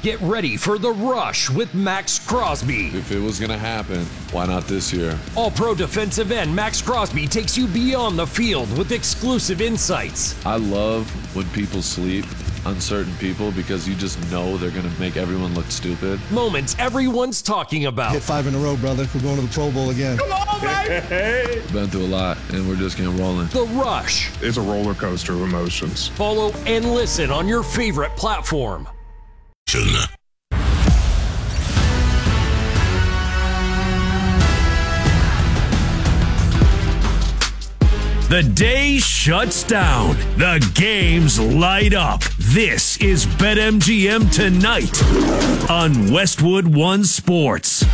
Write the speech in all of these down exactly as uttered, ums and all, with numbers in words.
Get ready for The Rush with Max Crosby. If it was going to happen, why not this year? All-Pro defensive end Max Crosby takes you beyond the field with exclusive insights. I love when people sleep on certain people because you just know they're going to make everyone look stupid. Moments everyone's talking about. Hit five in a row, brother. We're going to the Pro Bowl again. Come on, baby! Been through a lot, and we're just getting rolling. The Rush. It's a roller coaster of emotions. Follow and listen on your favorite platform. The day shuts down. The games light up. This is BetMGM Tonight on Westwood One Sports.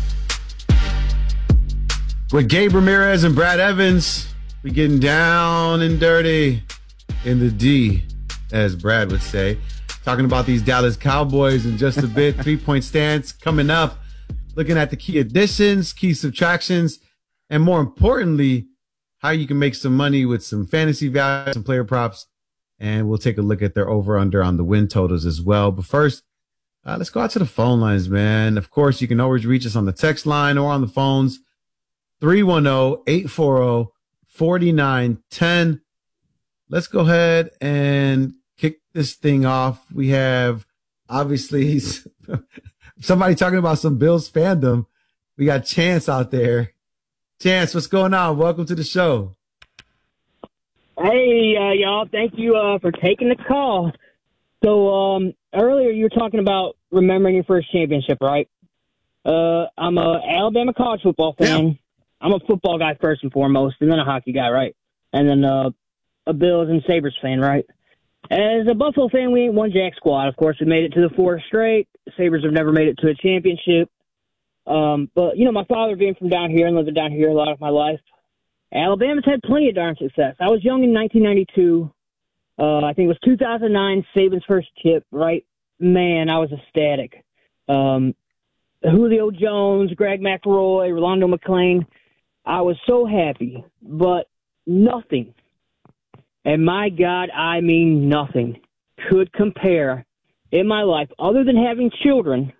With Gabe Ramirez and Brad Evans, we getting down and dirty in the D, as Brad would say. Talking about these Dallas Cowboys in just a bit. Three-point stance coming up. Looking at the key additions, key subtractions, and more importantly, how you can make some money with some fantasy value, some player props, and we'll take a look at their over-under on the win totals as well. But first, uh, let's go out to the phone lines, man. Of course, you can always reach us on the text line or on the phones. three one zero, eight four zero, four nine one zero. Let's go ahead and kick this thing off. We have, obviously, somebody talking about some Bills fandom. We got Chance out there. Chance, what's going on? Welcome to the show. Hey, uh, y'all. Thank you uh, for taking the call. So um, earlier you were talking about remembering your first championship, right? Uh, I'm a Alabama college football fan. Yeah. I'm a football guy first and foremost, and then a hockey guy, right? And then uh, a Bills and Sabres fan, right? As a Buffalo fan, we ain't won jack squad. Of course, we made it to the four straight. Sabres have never made it to a championship. Um, but, you know, my father being from down here and living down here a lot of my life, Alabama's had plenty of darn success. I was young in nineteen ninety-two. Uh, I think it was two thousand nine, Saban's first chip, right? Man, I was ecstatic. Um, Julio Jones, Greg McElroy, Rolando McClain. I was so happy, but nothing, and my God, I mean nothing, could compare in my life, other than having children,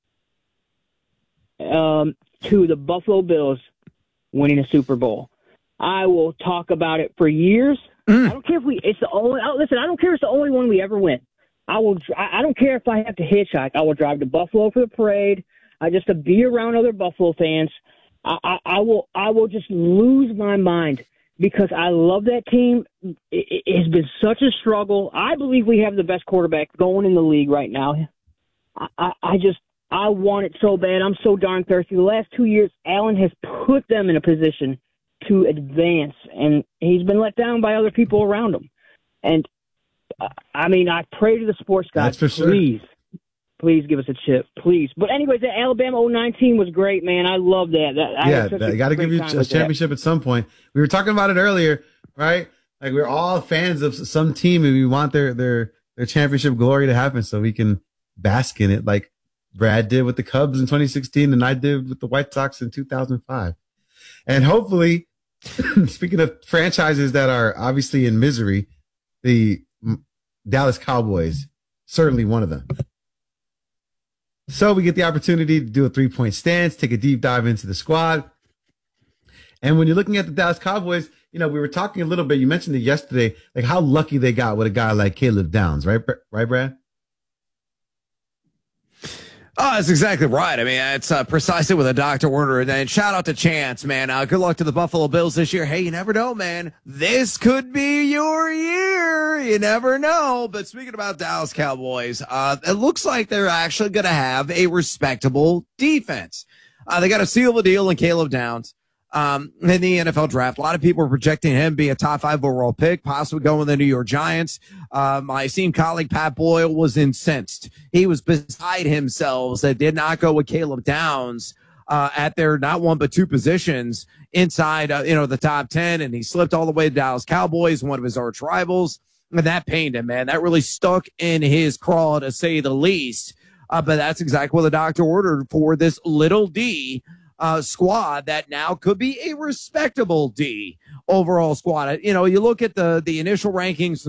Um, to the Buffalo Bills winning a Super Bowl. I will talk about it for years. Mm. I don't care if we, it's the only, listen, I don't care if it's the only one we ever win. I will, I don't care if I have to hitchhike. I will drive to Buffalo for the parade. I just to be around other Buffalo fans. I, I, I will, I will just lose my mind because I love that team. It, it has been such a struggle. I believe we have the best quarterback going in the league right now. I, I, I just, I want it so bad. I'm so darn thirsty. The last two years, Allen has put them in a position to advance, and he's been let down by other people around him. And, uh, I mean, I pray to the sports gods, please, sure. please give us a chip, please. But anyways, that Alabama oh nine team was great, man. I love that. that yeah, I got to give you a championship that. At some point. We were talking about it earlier, right? Like, we're all fans of some team, and we want their, their, their championship glory to happen so we can bask in it. Like Brad did with the Cubs in twenty sixteen, and I did with the White Sox in two thousand five. And hopefully, speaking of franchises that are obviously in misery, the Dallas Cowboys, certainly one of them. So we get the opportunity to do a three-point stance, take a deep dive into the squad. And when you're looking at the Dallas Cowboys, you know, we were talking a little bit, you mentioned it yesterday, like how lucky they got with a guy like Caleb Downs, right? Right, Brad? Oh, that's exactly right. I mean, it's uh, precisely what the doctor ordered. And shout out to Chance, man. Uh, good luck to the Buffalo Bills this year. Hey, you never know, man. This could be your year. You never know. But speaking about Dallas Cowboys, uh, it looks like they're actually going to have a respectable defense. Uh, they got a seal the deal in Caleb Downs. Um, in the N F L draft, a lot of people are projecting him to be a top five overall pick, possibly going with the New York Giants. Uh, my esteemed colleague Pat Boyle was incensed. He was beside himself that did not go with Caleb Downs uh, at their not one but two positions inside, uh, you know, the top ten, and he slipped all the way to Dallas Cowboys, one of his arch rivals, and that pained him, man. That really stuck in his craw, to say the least. Uh, but that's exactly what the doctor ordered for this little D. Uh, squad that now could be a respectable D overall squad. You know, you look at the the initial rankings